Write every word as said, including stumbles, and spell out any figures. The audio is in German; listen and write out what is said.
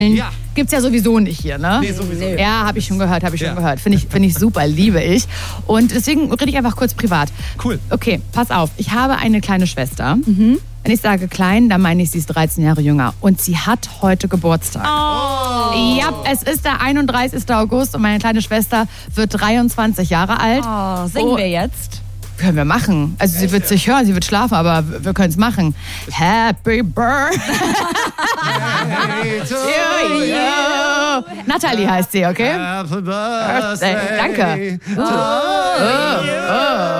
Ja. Gibt's ja sowieso nicht hier, ne? Nee, sowieso. Ja, habe ich schon gehört, habe ich Ja. schon gehört. Finde ich, find ich super, liebe ich. Und deswegen rede ich einfach kurz privat. Cool. Okay, pass auf. Ich habe eine kleine Schwester. Mhm. Wenn ich sage klein, dann meine ich, sie ist dreizehn Jahre jünger. Und sie hat heute Geburtstag. Oh. Ja, es ist der einunddreißigster August und meine kleine Schwester wird dreiundzwanzig Jahre alt. Oh, singen Oh. wir jetzt? Können wir machen. Also sie wird sich hören, sie wird schlafen, aber wir können es machen. Happy Birthday Hey, to to you. Natalie heißt sie, okay? Happy birthday Danke. to Oh, oh.